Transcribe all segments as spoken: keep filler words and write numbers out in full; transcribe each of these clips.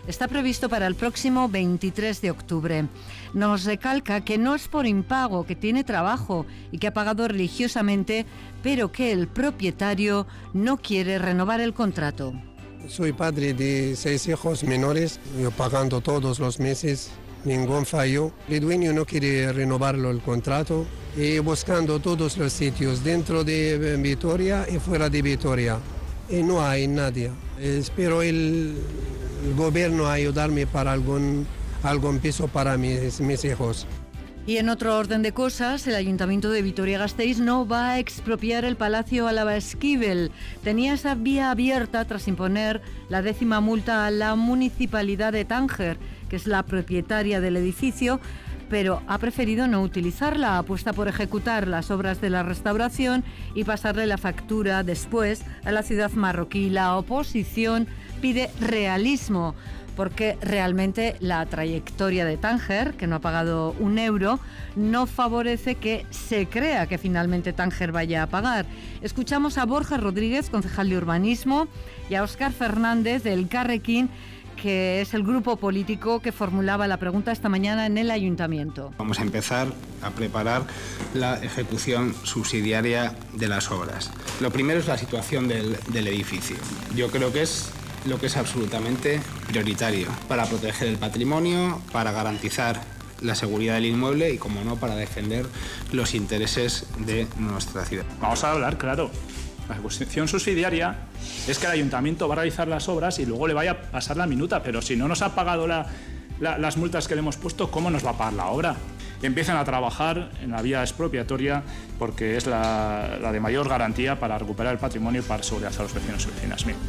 está previsto para el próximo veintitrés de octubre. Nos recalca que no es por impago, que tiene trabajo y que ha pagado religiosamente, pero que el propietario no quiere renovar el contrato. Soy padre de seis hijos menores, yo pagando todos los meses, ningún fallo. El dueño no quiere renovarlo el contrato y buscando todos los sitios dentro de Vitoria y fuera de Vitoria. Y no hay nadie. Espero el, el gobierno ayudarme para algún, algún piso para mis, mis hijos. Y en otro orden de cosas, el Ayuntamiento de Vitoria-Gasteiz no va a expropiar el Palacio Álava Esquivel. Tenía esa vía abierta tras imponer la décima multa a la Municipalidad de Tánger, que es la propietaria del edificio, pero ha preferido no utilizarla, apuesta por ejecutar las obras de la restauración y pasarle la factura después a la ciudad marroquí. La oposición pide realismo, porque realmente la trayectoria de Tánger, que no ha pagado un euro, no favorece que se crea que finalmente Tánger vaya a pagar. Escuchamos a Borja Rodríguez, concejal de Urbanismo, y a Óscar Fernández del Carrequín, que es el grupo político que formulaba la pregunta esta mañana en el Ayuntamiento. Vamos a empezar a preparar la ejecución subsidiaria de las obras. Lo primero es la situación del, del edificio. Yo creo que es lo que es absolutamente prioritario para proteger el patrimonio, para garantizar la seguridad del inmueble y, como no, para defender los intereses de nuestra ciudad. Vamos a hablar, claro. La ejecución subsidiaria es que el ayuntamiento va a realizar las obras y luego le vaya a pasar la minuta, pero si no nos ha pagado la, la, las multas que le hemos puesto, ¿cómo nos va a pagar la obra? Empiezan a trabajar en la vía expropiatoria porque es la, la de mayor garantía para recuperar el patrimonio y para seguridad a los vecinos y vecinas. Mira.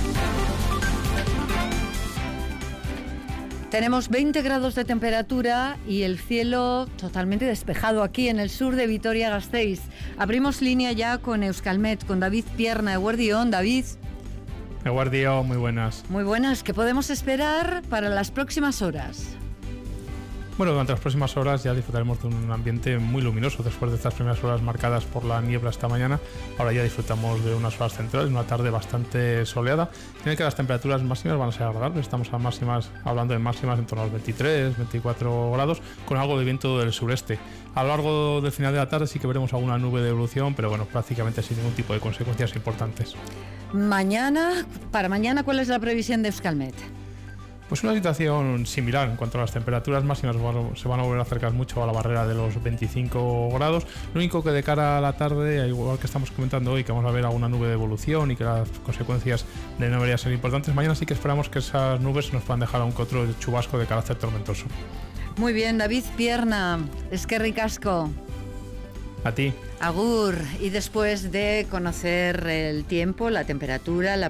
Tenemos veinte grados de temperatura y el cielo totalmente despejado aquí en el sur de Vitoria-Gasteiz. Abrimos línea ya con Euskalmet, con David Pierna. Eguardión, David. Eguardión, muy buenas. Muy buenas. ¿Qué podemos esperar para las próximas horas? Bueno, durante las próximas horas ya disfrutaremos de un ambiente muy luminoso después de estas primeras horas marcadas por la niebla esta mañana. Ahora ya disfrutamos de unas horas centrales, una tarde bastante soleada, en el que las temperaturas máximas van a ser agradables. Estamos a máximas, hablando de máximas en torno a los veintitrés, veinticuatro grados, con algo de viento del sureste. A lo largo del final de la tarde sí que veremos alguna nube de evolución, pero bueno, prácticamente sin ningún tipo de consecuencias importantes. Mañana, para mañana, ¿cuál es la previsión de Euskalmet? Pues una situación similar en cuanto a las temperaturas máximas, se van a volver a acercar mucho a la barrera de los veinticinco grados. Lo único que de cara a la tarde, igual que estamos comentando hoy, que vamos a ver alguna nube de evolución y que las consecuencias de no deberían ser importantes, mañana sí que esperamos que esas nubes nos puedan dejar a un que otro chubasco de carácter tormentoso. Muy bien, David Pierna, eskerrik asko. A ti. Agur. Y después de conocer el tiempo, la temperatura, la